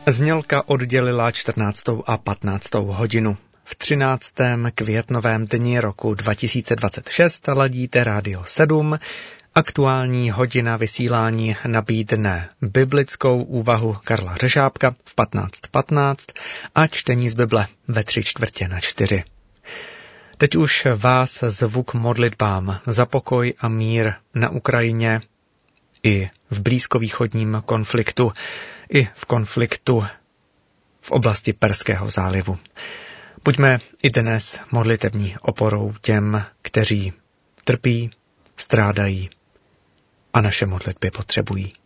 Znělka oddělila 14. a 15. hodinu. V 13. květnovém dni roku 2026 ladíte Rádio 7. Aktuální hodina vysílání nabídne biblickou úvahu Karla Řešábka v 15:15 a čtení z Bible ve 3:45. Teď už vás zvu k modlitbám za pokoj a mír na Ukrajině i v blízkovýchodním konfliktu, i v konfliktu v oblasti Perského zálivu. Buďme i dnes modlitební oporou těm, kteří trpí, strádají a naše modlitby potřebují.